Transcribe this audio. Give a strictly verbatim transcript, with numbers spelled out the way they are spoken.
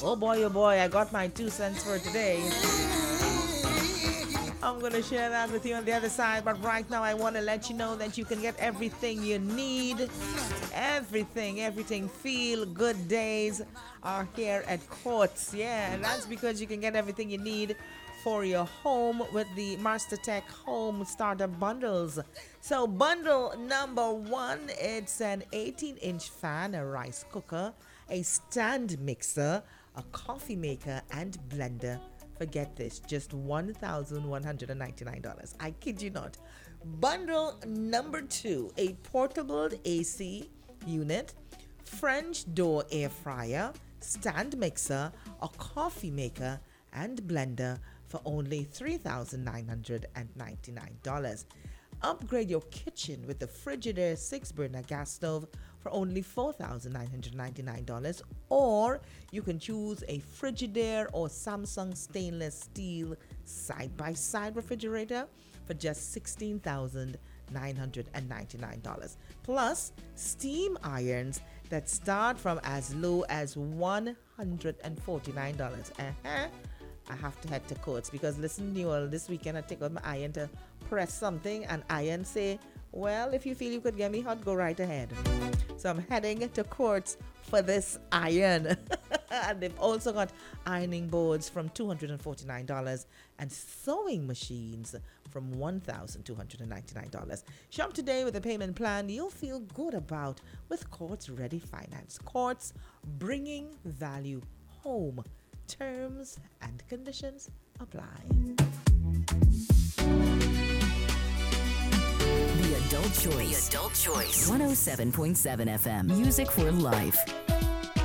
Oh boy, oh boy, I got my two cents for today. I'm going to share that with you on the other side, but right now I want to let you know that you can get everything you need. Everything, everything. Feel good days are here at Quartz. Yeah, and that's because you can get everything you need for your home with the Master Tech Home Starter Bundles. So, bundle number one, it's an eighteen inch fan, a rice cooker, a stand mixer, a coffee maker, and blender. Forget this, just one thousand one hundred ninety-nine dollars. I kid you not. Bundle number two, a portable A C unit, French door air fryer, stand mixer, a coffee maker, and blender for only three thousand nine hundred ninety-nine dollars. Upgrade your kitchen with the Frigidaire six burner gas stove for only four thousand nine hundred ninety-nine dollars, or you can choose a Frigidaire or Samsung stainless steel side-by-side refrigerator for just sixteen thousand nine hundred ninety-nine dollars. Plus, steam irons that start from as low as one hundred forty-nine dollars. Uh-huh. I have to head to Courts because listen, Newell, this weekend I take out my iron to press something, and iron say, well, if you feel you could get me hot, go right ahead. So I'm heading to Courts for this iron. And they've also got ironing boards from two hundred forty-nine dollars and sewing machines from one thousand two hundred ninety-nine dollars. Shop today with a payment plan you'll feel good about with Courts Ready Finance. Courts, bringing value home. Terms and conditions apply. The Adult Choice. The Adult Choice. one oh seven point seven F M. Music for life.